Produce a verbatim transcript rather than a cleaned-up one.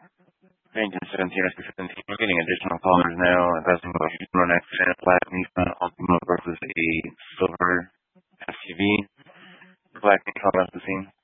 Engine seventeen, rescue seventeen. We're getting additional callers now. Advising about an accident. Black Nissan Altima versus a silver S U V. Black Nissan left the scene.